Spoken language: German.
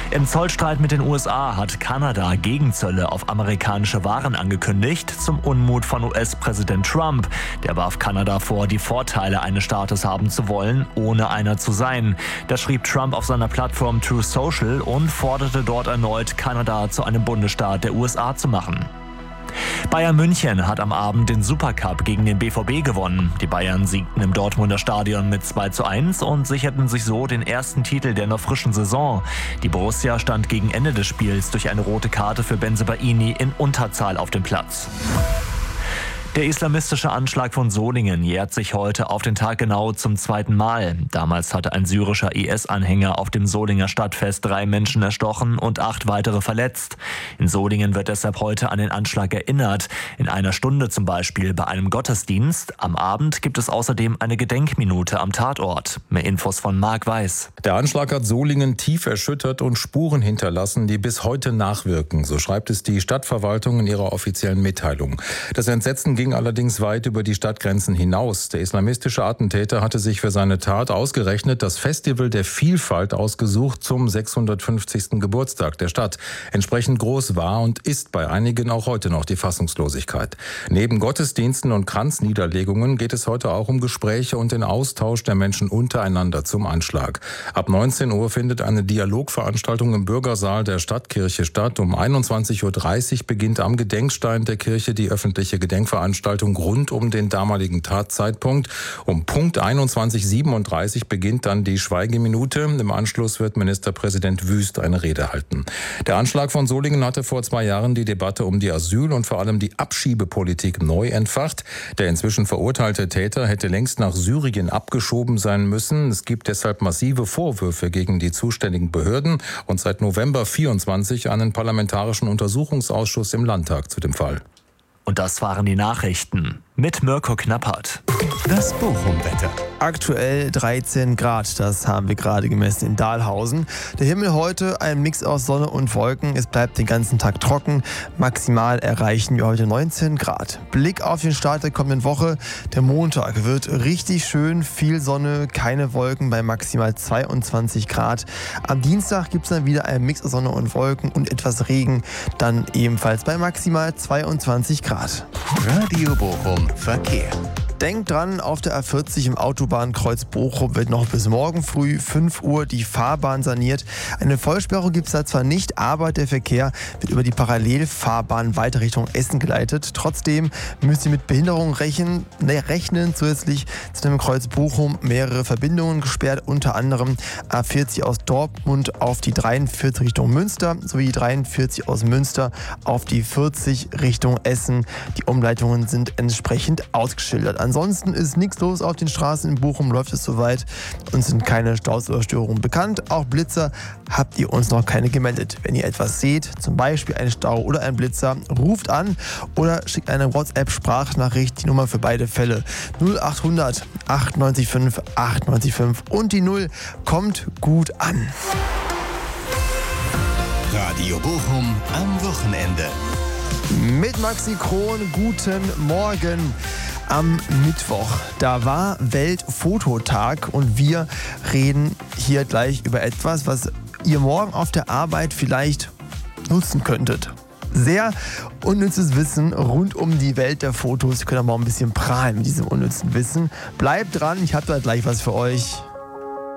Im Zollstreit mit den USA hat Kanada Gegenzölle auf amerikanische Waren angekündigt, zum Unmut von US-Präsident Trump. Der warf Kanada vor, die Vorteile eines Staates haben zu wollen, ohne einer zu sein. Das schrieb Trump auf seiner Plattform Truth Social und forderte dort erneut, Kanada zu einem Bundesstaat der USA zu machen. Bayern München hat am Abend den Supercup gegen den BVB gewonnen. Die Bayern siegten im Dortmunder Stadion mit 2:1 und sicherten sich so den ersten Titel der noch frischen Saison. Die Borussia stand gegen Ende des Spiels durch eine rote Karte für Bensebaini in Unterzahl auf dem Platz. Der islamistische Anschlag von Solingen jährt sich heute auf den Tag genau zum zweiten Mal. Damals hatte ein syrischer IS-Anhänger auf dem Solinger Stadtfest 3 Menschen erstochen und 8 weitere verletzt. In Solingen wird deshalb heute an den Anschlag erinnert. In einer Stunde zum Beispiel bei einem Gottesdienst. Am Abend gibt es außerdem eine Gedenkminute am Tatort. Mehr Infos von Marc Weiß. Der Anschlag hat Solingen tief erschüttert und Spuren hinterlassen, die bis heute nachwirken. So schreibt es die Stadtverwaltung in ihrer offiziellen Mitteilung. Das Entsetzen ging allerdings weit über die Stadtgrenzen hinaus. Der islamistische Attentäter hatte sich für seine Tat ausgerechnet das Festival der Vielfalt ausgesucht zum 650. Geburtstag der Stadt. Entsprechend groß war und ist bei einigen auch heute noch die Fassungslosigkeit. Neben Gottesdiensten und Kranzniederlegungen geht es heute auch um Gespräche und den Austausch der Menschen untereinander zum Anschlag. Ab 19 Uhr findet eine Dialogveranstaltung im Bürgersaal der Stadtkirche statt. Um 21:30 Uhr beginnt am Gedenkstein der Kirche die öffentliche Gedenkveranstaltung rund um den damaligen Tatzeitpunkt. Um Punkt 21:37 beginnt dann die Schweigeminute. Im Anschluss wird Ministerpräsident Wüst eine Rede halten. Der Anschlag von Solingen hatte vor 2 Jahren die Debatte um die Asyl- und vor allem die Abschiebepolitik neu entfacht. Der inzwischen verurteilte Täter hätte längst nach Syrien abgeschoben sein müssen. Es gibt deshalb massive Vorwürfe gegen die zuständigen Behörden und seit November 24 einen parlamentarischen Untersuchungsausschuss im Landtag zu dem Fall. Und das waren die Nachrichten mit Mirko Knappert. Das Bochum-Wetter. Aktuell 13 Grad, das haben wir gerade gemessen in Dahlhausen. Der Himmel heute ein Mix aus Sonne und Wolken. Es bleibt den ganzen Tag trocken. Maximal erreichen wir heute 19 Grad. Blick auf den Start der kommenden Woche. Der Montag wird richtig schön. Viel Sonne, keine Wolken bei maximal 22 Grad. Am Dienstag gibt es dann wieder einen Mix aus Sonne und Wolken und etwas Regen. Dann ebenfalls bei maximal 22 Grad. Radio Bochum Verkehr. Denkt dran, auf der A40 im Autobahnkreuz Bochum wird noch bis morgen früh 5 Uhr die Fahrbahn saniert. Eine Vollsperrung gibt es da zwar nicht, aber der Verkehr wird über die Parallelfahrbahn weiter Richtung Essen geleitet. Trotzdem müsst ihr mit Behinderungen rechnen. Zusätzlich sind im Kreuz Bochum mehrere Verbindungen gesperrt, unter anderem A40 aus Dortmund auf die 43 Richtung Münster sowie die 43 aus Münster auf die 40 Richtung Essen. Die Umleitungen sind entsprechend ausgeschildert. Ansonsten ist nichts los auf den Straßen in Bochum, läuft es soweit und sind keine Staus oder Störungen bekannt. Auch Blitzer habt ihr uns noch keine gemeldet. Wenn ihr etwas seht, zum Beispiel einen Stau oder einen Blitzer, ruft an oder schickt eine WhatsApp-Sprachnachricht, die Nummer für beide Fälle 0800 98 5 98 5 und die 0 kommt gut an. Radio Bochum am Wochenende. Mit Maxi Kron, guten Morgen. Am Mittwoch, da war Weltfototag und wir reden hier gleich über etwas, was ihr morgen auf der Arbeit vielleicht nutzen könntet. Sehr unnützes Wissen rund um die Welt der Fotos. Ihr könnt auch mal ein bisschen prahlen mit diesem unnützen Wissen. Bleibt dran, ich habe da gleich was für euch.